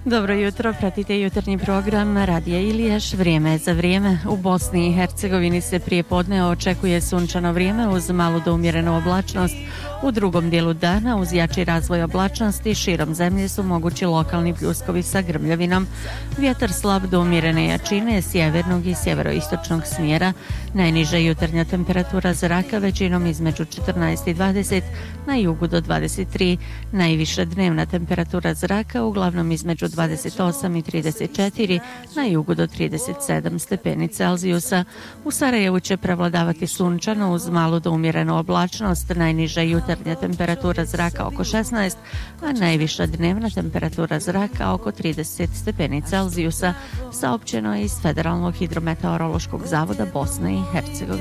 Dobro jutro, pratite jutarnji program Radija Iliješ. Vrijeme je za vrijeme. U Bosni i Hercegovini se prije podne očekuje sunčano vrijeme uz malu do umjerenu oblačnost. U drugom dijelu dana uz jači razvoj oblačnosti širom zemlje su mogući lokalni pljuskovi sa grmljavinom. Vjetar slab do umjerene jačine sjevernog i sjeveroistočnog smjera. Najniža jutarnja temperatura zraka većinom između 14 i 20, na jugu do 23. Najviša dnevna temperatura zraka uglavnom između 28 i 34, na jugu do 37 stepeni Celzijusa. U Sarajevu će prevladavati sunčano uz malu do umjerenu oblačnost, najniža jutarnja temperatura zraka oko 16, a najviša dnevna temperatura zraka oko 30 stepeni Celzijusa, saopćeno je iz Federalnog hidrometeorološkog zavoda Bosne i Hercegovine.